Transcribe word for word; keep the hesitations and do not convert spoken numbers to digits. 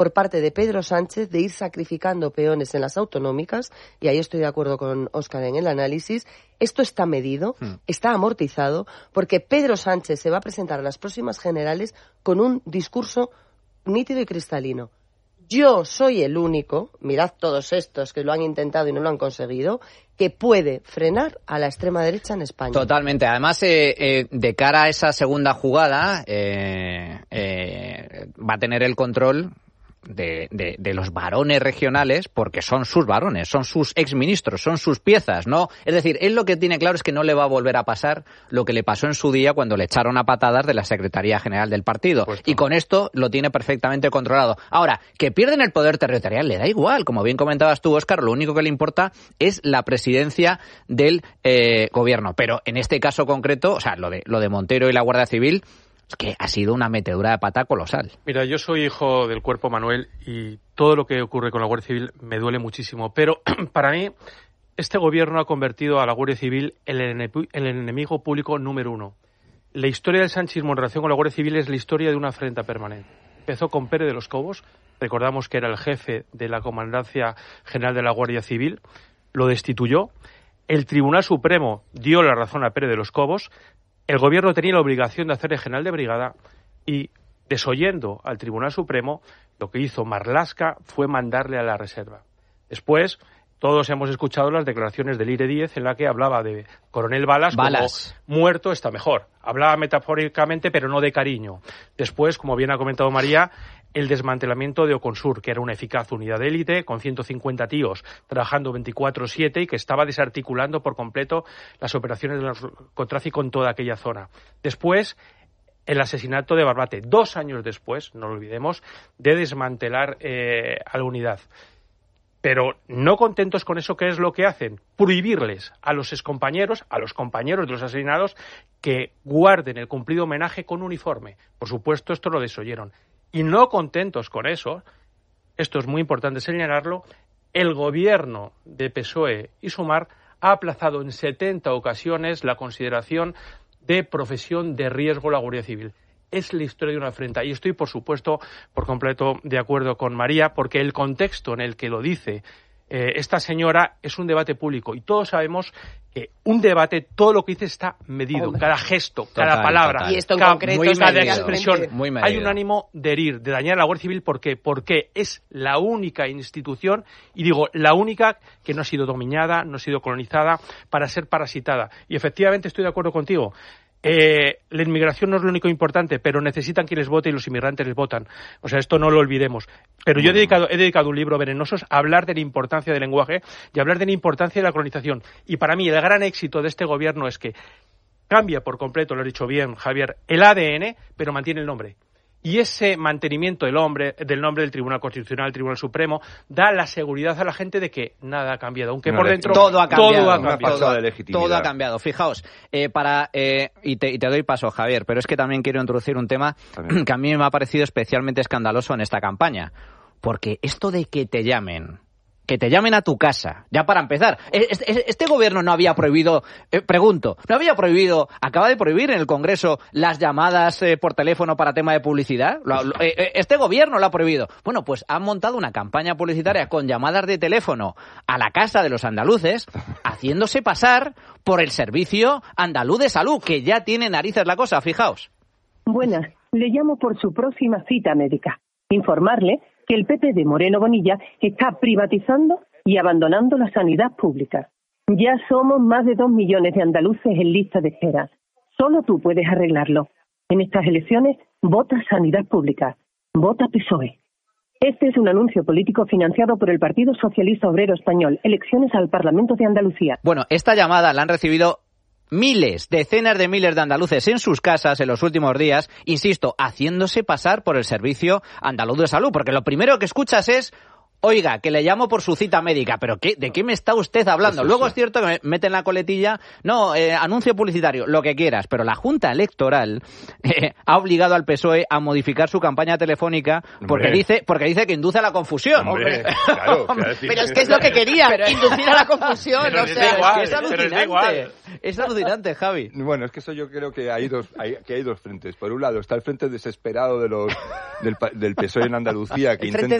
por parte de Pedro Sánchez de ir sacrificando peones en las autonómicas, y ahí estoy de acuerdo con Óscar en el análisis. Esto está medido, hmm. está amortizado, porque Pedro Sánchez se va a presentar a las próximas generales con un discurso nítido y cristalino. Yo soy el único, mirad todos estos que lo han intentado y no lo han conseguido, que puede frenar a la extrema derecha en España. Totalmente. Además, eh, eh, de cara a esa segunda jugada, eh, eh, va a tener el control de, de, de los varones regionales, porque son sus varones, son sus exministros, son sus piezas, ¿no? Es decir, él lo que tiene claro es que no le va a volver a pasar lo que le pasó en su día cuando le echaron a patadas de la Secretaría General del partido. Puesto. Y con esto lo tiene perfectamente controlado. Ahora, que pierden el poder territorial le da igual. Como bien comentabas tú, Óscar, lo único que le importa es la presidencia del eh, gobierno. Pero en este caso concreto, o sea, lo de, lo de Montero y la Guardia Civil, que ha sido una metedura de pata colosal. Mira, yo soy hijo del cuerpo Manuel y todo lo que ocurre con la Guardia Civil me duele muchísimo. Pero para mí, este gobierno ha convertido a la Guardia Civil en el, ene- en el enemigo público número uno. La historia del sanchismo en relación con la Guardia Civil es la historia de una afrenta permanente. Empezó con Pérez de los Cobos, recordamos que era el jefe de la Comandancia General de la Guardia Civil, lo destituyó. El Tribunal Supremo dio la razón a Pérez de los Cobos. El gobierno tenía la obligación de hacer el general de brigada y, desoyendo al Tribunal Supremo, lo que hizo Marlaska fue mandarle a la reserva. Después, todos hemos escuchado las declaraciones del Ire Díez en la que hablaba de Coronel Balas, Balas como muerto está mejor. Hablaba metafóricamente, pero no de cariño. Después, como bien ha comentado María, el desmantelamiento de Oconsur, que era una eficaz unidad de élite con ciento cincuenta tíos trabajando veinticuatro siete y que estaba desarticulando por completo las operaciones del narcotráfico en toda aquella zona. Después, el asesinato de Barbate, dos años después, no lo olvidemos, de desmantelar eh, a la unidad. Pero no contentos con eso, ¿qué es lo que hacen? Prohibirles a los excompañeros, a los compañeros de los asesinados, que guarden el cumplido homenaje con uniforme. Por supuesto, esto lo desoyeron. Y no contentos con eso, esto es muy importante señalarlo, el gobierno de P S O E y Sumar ha aplazado en setenta ocasiones la consideración de profesión de riesgo a la Guardia Civil. Es la historia de una afrenta. Y estoy, por supuesto, por completo de acuerdo con María, porque el contexto en el que lo dice eh, esta señora es un debate público. Y todos sabemos que un debate, todo lo que dice está medido. Hombre. Cada gesto, total, cada palabra, total. Y esto en cada, concreto, cada expresión. Muy Hay un ánimo de herir, de dañar a la Guardia Civil. ¿Por qué? Porque es la única institución, y digo, la única que no ha sido dominada, no ha sido colonizada para ser parasitada. Y efectivamente estoy de acuerdo contigo. Eh, la inmigración no es lo único importante, pero necesitan que les vote y los inmigrantes les votan. O sea, esto no lo olvidemos. Pero yo he dedicado, he dedicado un libro, Venenosos, a hablar de la importancia del lenguaje y a hablar de la importancia de la colonización. Y para mí el gran éxito de este gobierno es que cambia por completo, lo he dicho bien, Javier, el A D N, pero mantiene el nombre. Y ese mantenimiento del nombre, del nombre del Tribunal Constitucional, del Tribunal Supremo, da la seguridad a la gente de que nada ha cambiado. Aunque no, por dentro todo ha cambiado. Todo ha cambiado. Todo, todo ha cambiado. Fijaos, eh, para eh, y, te, y te doy paso, Javier, pero es que también quiero introducir un tema también que a mí me ha parecido especialmente escandaloso en esta campaña. Porque esto de que te llamen... que te llamen a tu casa, ya para empezar. Este, este gobierno no había prohibido, eh, pregunto, no había prohibido, acaba de prohibir en el Congreso las llamadas eh, por teléfono para tema de publicidad. Lo, lo, eh, este gobierno lo ha prohibido. Bueno, pues han montado una campaña publicitaria con llamadas de teléfono a la casa de los andaluces, haciéndose pasar por el Servicio Andaluz de Salud, que ya tiene narices la cosa, fijaos. Buenas, le llamo por su próxima cita médica. Informarle que el P P de Moreno Bonilla está privatizando y abandonando la sanidad pública. Ya somos más de dos millones de andaluces en lista de espera. Solo tú puedes arreglarlo. En estas elecciones, vota sanidad pública. Vota P S O E. Este es un anuncio político financiado por el Partido Socialista Obrero Español. Elecciones al Parlamento de Andalucía. Bueno, esta llamada la han recibido miles, decenas de miles de andaluces en sus casas en los últimos días, insisto, haciéndose pasar por el Servicio Andaluz de Salud, porque lo primero que escuchas es: oiga, que le llamo por su cita médica. ¿Pero qué? ¿De qué me está usted hablando? Eso Luego sí. Es cierto que me meten la coletilla, no, eh, anuncio publicitario, lo que quieras, pero la Junta Electoral eh, ha obligado al P S O E a modificar su campaña telefónica porque Hombre. dice porque dice que induce a la confusión. Hombre, claro, pero es que es lo que quería, pero, inducir a la confusión. Pero o es sea, igual, es, que es alucinante. Pero es igual. Es alucinante, Javi. Bueno, es que eso yo creo que hay dos, hay, que hay dos frentes. Por un lado está el frente desesperado de los del, del P S O E en Andalucía, que intenta